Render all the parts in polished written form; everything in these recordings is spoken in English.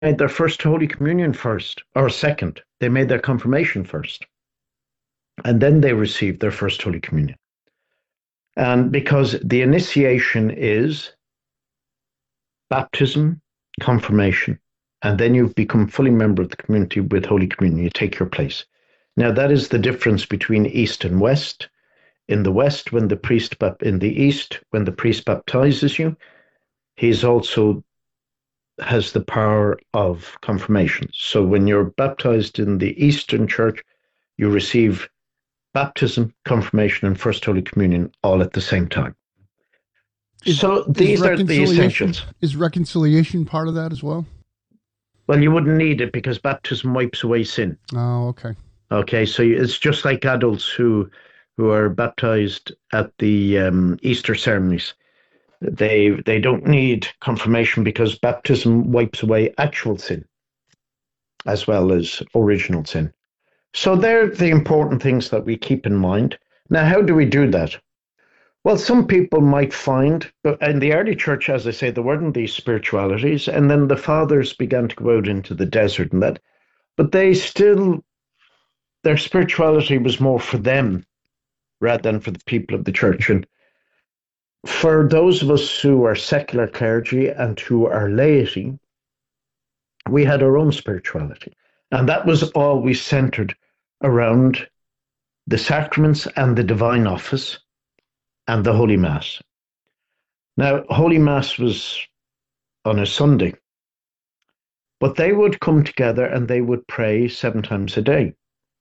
made their first Holy Communion first, or second. They made their confirmation first, and then they received their first Holy Communion. And because the initiation is baptism, confirmation, and then you've become fully member of the community with Holy Communion. You take your place. Now, that is the difference between East and West. In the West, in the East, when the priest baptizes you, he's also has the power of confirmation. So when you're baptized in the Eastern Church, you receive baptism, confirmation, and First Holy Communion all at the same time. So these are the essentials. Is reconciliation part of that as well? Well, you wouldn't need it because baptism wipes away sin. Oh, okay. Okay, so it's just like adults who are baptized at the Easter ceremonies. They don't need confirmation because baptism wipes away actual sin as well as original sin. So they're the important things that we keep in mind. Now, how do we do that? Well, some people might find, but in the early church, as I say, there weren't these spiritualities, and then the fathers began to go out into the desert and that, but their spirituality was more for them rather than for the people of the church. And for those of us who are secular clergy and who are laity, we had our own spirituality. And that was always centered around the sacraments and the divine office and the Holy Mass. Now, Holy Mass was on a Sunday, but they would come together and they would pray 7 times a day.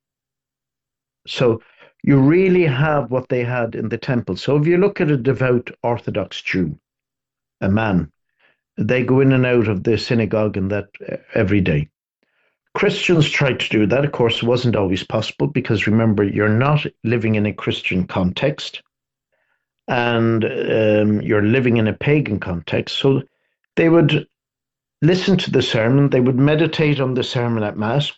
So you really have what they had in the temple. So if you look at a devout Orthodox Jew, a man, they go in and out of the synagogue and that every day. Christians tried to do that. Of course, it wasn't always possible because remember, you're not living in a Christian context and you're living in a pagan context. So they would listen to the sermon, they would meditate on the sermon at Mass,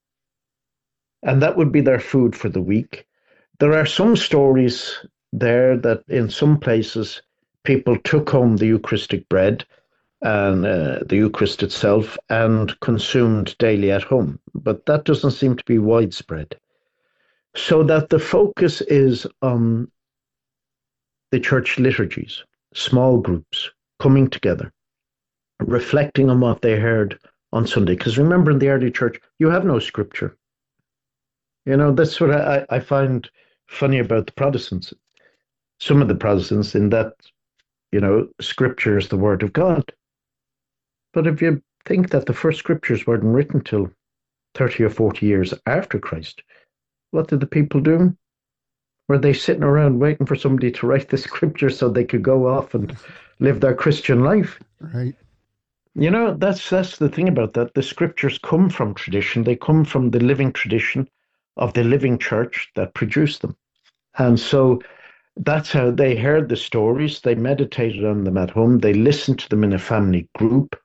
and that would be their food for the week. There are some stories there that in some places people took home the Eucharistic bread and the Eucharist itself and consumed daily at home, but that doesn't seem to be widespread. So that the focus is on the church liturgies, small groups coming together, reflecting on what they heard on Sunday. Because remember, in the early church, you have no scripture. You know, that's what I find funny about the Protestants. Some of the Protestants, in that, you know, scripture is the word of God. But if you think that the first scriptures weren't written till 30 or 40 years after Christ, what did the people do? Were they sitting around waiting for somebody to write the scripture so they could go off and live their Christian life? Right. You know, that's the thing about that. The scriptures come from tradition. They come from the living tradition of the living church that produced them. And so that's how they heard the stories. They meditated on them at home. They listened to them in a family group.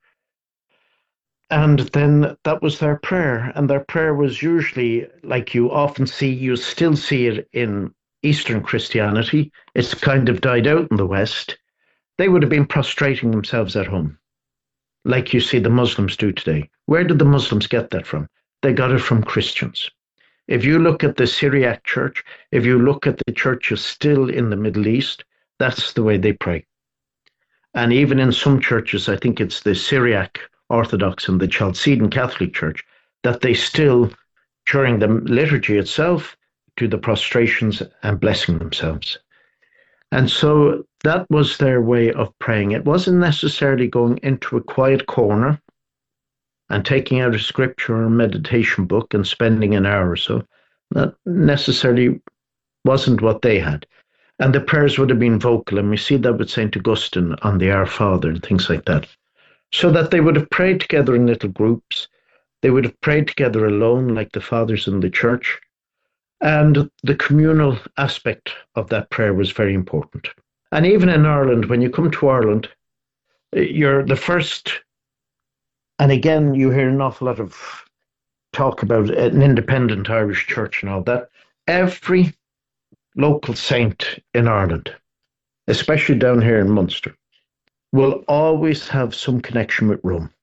And then that was their prayer. And their prayer was usually, like you still see it in Eastern Christianity. It's kind of died out in the West. They would have been prostrating themselves at home, like you see the Muslims do today. Where did the Muslims get that from? They got it from Christians. If you look at the Syriac church, if you look at the churches still in the Middle East, that's the way they pray. And even in some churches, I think it's the Syriac Orthodox and the Chalcedon Catholic Church, that they still, during the liturgy itself, do the prostrations and blessing themselves. And so that was their way of praying. It wasn't necessarily going into a quiet corner and taking out a scripture or a meditation book and spending an hour or so. That necessarily wasn't what they had. And the prayers would have been vocal, and we see that with St. Augustine on the Our Father and things like that. So that they would have prayed together in little groups. They would have prayed together alone, like the fathers in the church. And the communal aspect of that prayer was very important. And even in Ireland, when you come to Ireland, you're the first, and again, you hear an awful lot of talk about an independent Irish church and all that. Every local saint in Ireland, especially down here in Munster, will always have some connection with Rome.